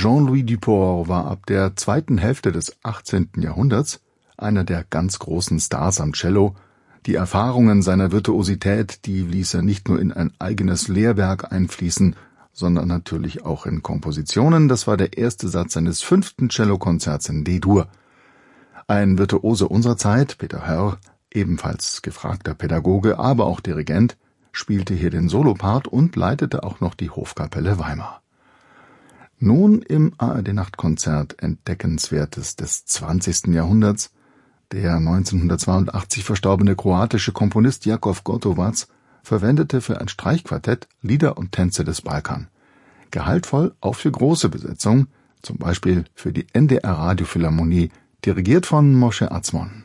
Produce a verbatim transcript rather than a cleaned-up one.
Jean-Louis Duport war ab der zweiten Hälfte des achtzehnten Jahrhunderts einer der ganz großen Stars am Cello. Die Erfahrungen seiner Virtuosität, die ließ er nicht nur in ein eigenes Lehrwerk einfließen, sondern natürlich auch in Kompositionen. Das war der erste Satz seines fünften Cellokonzerts in D-Dur. Ein Virtuose unserer Zeit, Peter Hörr, ebenfalls gefragter Pädagoge, aber auch Dirigent, spielte hier den Solopart und leitete auch noch die Hofkapelle Weimar. Nun im A R D-Nachtkonzert Entdeckenswertes des zwanzigsten Jahrhunderts. Der neunzehnhundertzweiundachtzig verstorbene kroatische Komponist Jakov Gotovac verwendete für ein Streichquartett Lieder und Tänze des Balkan. Gehaltvoll auch für große Besetzung, zum Beispiel für die N D R Radiophilharmonie, dirigiert von Moshe Atzmon.